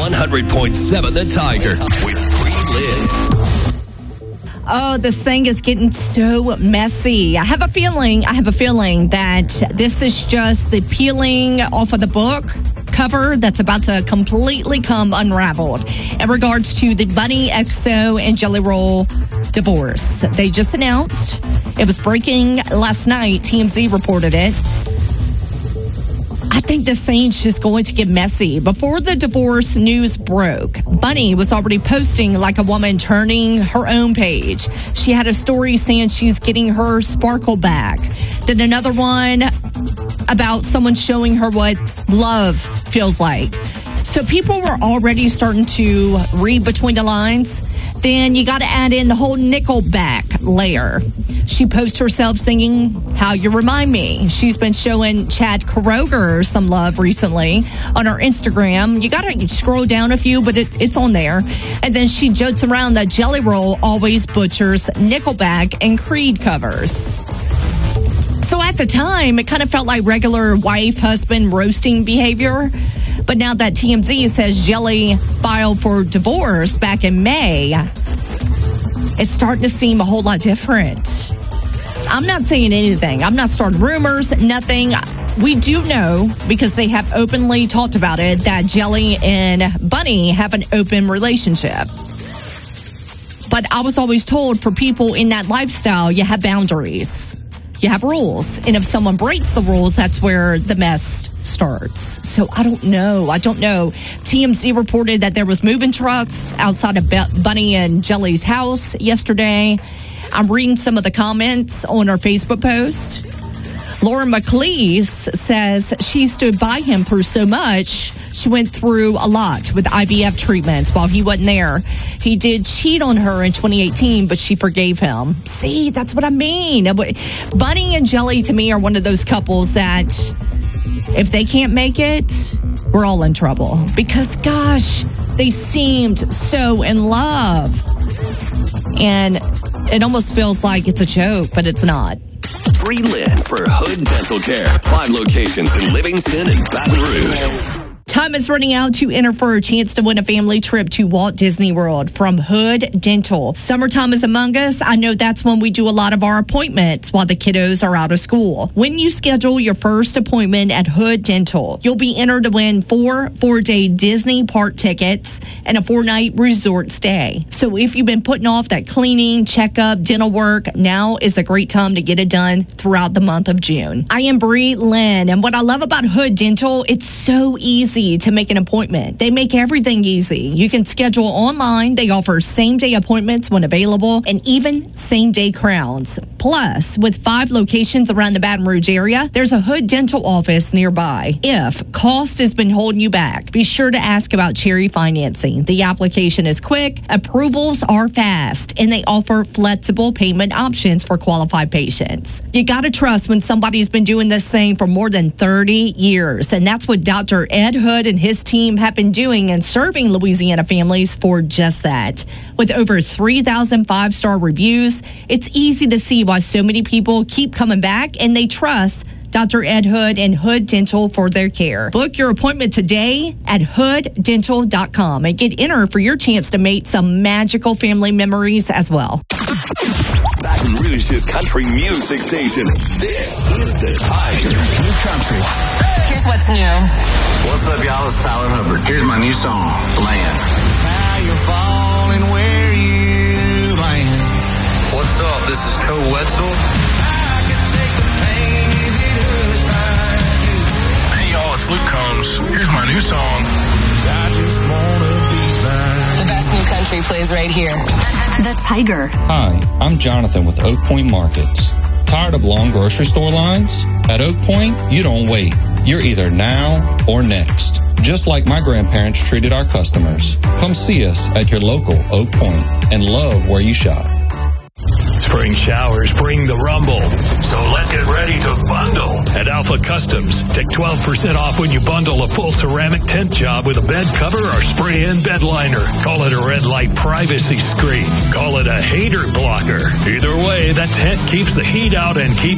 100.7 The Tiger with Bree Lynn. Oh, this thing is getting so messy. I have a feeling that this is just the peeling off of the book cover that's about to completely come unraveled in regards to the Bunny, XO, and Jelly Roll divorce. They just announced. It was breaking last night. TMZ reported it. I think this thing's just going to get messy. Before the divorce news broke, Bunny was already posting like a woman turning her own page. She had a story saying she's getting her sparkle back. Then another one about someone showing her what love feels like. So people were already starting to read between the lines. Then you got to add in the whole Nickelback layer. She posts herself singing How You Remind Me. She's been showing Chad Kroeger some love recently on her Instagram. You got to scroll down a few, but it's on there. And then she jokes around that Jelly Roll always butchers Nickelback and Creed covers. So at the time, it kind of felt like regular wife-husband roasting behavior. But now that TMZ says Jelly filed for divorce back in May, it's starting to seem a whole lot different. I'm not saying anything. I'm not starting rumors, nothing. We do know, because they have openly talked about it, that Jelly and Bunny have an open relationship. But I was always told for people in that lifestyle, you have boundaries. You have rules. And if someone breaks the rules, that's where the mess starts. So I don't know. TMZ reported that there was moving trucks outside of Bunny and Jelly's house yesterday. I'm reading some of the comments on her Facebook post. Lauren McLeese says she stood by him through so much. She went through a lot with IVF treatments while he wasn't there. He did cheat on her in 2018, but she forgave him. See, that's what I mean. Bunny and Jelly, to me, are one of those couples that if they can't make it, we're all in trouble. Because, gosh, they seemed so in love. And it almost feels like it's a joke, but it's not. Bree Lynn for Hood Dental Care. 5 locations in Livingston and Baton Rouge. Time is running out to enter for a chance to win a family trip to Walt Disney World from Hood Dental. Summertime is among us. I know that's when we do a lot of our appointments while the kiddos are out of school. When you schedule your first appointment at Hood Dental, you'll be entered to win 4 4-day Disney park tickets and a 4-night resort stay. So if you've been putting off that cleaning, checkup, dental work, now is a great time to get it done throughout the month of June. I am Bree Lynn, and what I love about Hood Dental, it's so easy to make an appointment. They make everything easy. You can schedule online. They offer same-day appointments when available and even same-day crowns. Plus, with 5 locations around the Baton Rouge area, there's a Hood Dental office nearby. If cost has been holding you back, be sure to ask about Cherry Financing. The application is quick, approvals are fast, and they offer flexible payment options for qualified patients. You got to trust when somebody's been doing this thing for more than 30 years, and that's what Dr. Ed Hood and his team have been doing and serving Louisiana families for just that. With over 3,000 5-star reviews, it's easy to see why so many people keep coming back and they trust Dr. Ed Hood and Hood Dental for their care. Book your appointment today at hooddental.com and get entered for your chance to make some magical family memories as well. Baton Rouge's country music station. This is The Tiger. New country. Here's what's new. What's up, y'all? It's Tyler Hubbard. Here's my new song, Land. Now you're falling where you land. What's up? This is Cole Wetzel. I can take the pain if it hurts like you. Hey, y'all, it's Luke Combs. Here's my new song. I just wanna be mine. The best new country plays right here. The Tiger. Hi, I'm Jonathan with Oak Point Markets. Tired of long grocery store lines? At Oak Point, you don't wait. You're either now or next, just like my grandparents treated our customers. Come see us at your local Oak Point and love where you shop. Spring showers bring the rumble. So let's get ready to bundle at Alpha Customs. Take 12% off when you bundle a full ceramic tent job with a bed cover or spray-in bed liner. Call it a red light privacy screen. Call it a hater blocker. Either way, that tent keeps the heat out and keeps